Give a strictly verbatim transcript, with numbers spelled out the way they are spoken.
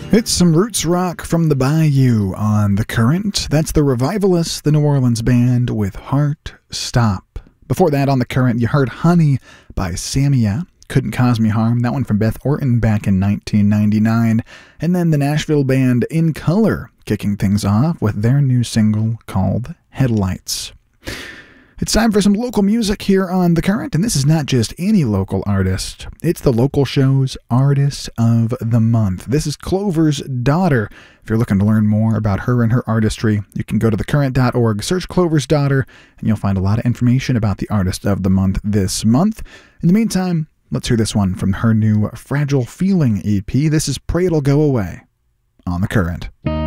It's some roots rock from the Bayou on The Current. That's the Revivalists, the New Orleans band, with Heart Stop. Before that, on The Current, you heard Honey by Samia. Couldn't Cause Me Harm, that one from Beth Orton back in nineteen ninety-nine. And then the Nashville band In Color kicking things off with their new single called Headlights. It's time for some local music here on The Current, and this is not just any local artist. It's the local show's Artist of the Month. This is Clover's Daughter. If you're looking to learn more about her and her artistry, you can go to the current dot org, search Clover's Daughter, and you'll find a lot of information about the Artist of the Month this month. In the meantime, let's hear this one from her new Fragile Feeling E P. This is Pray It'll Go Away on The Current.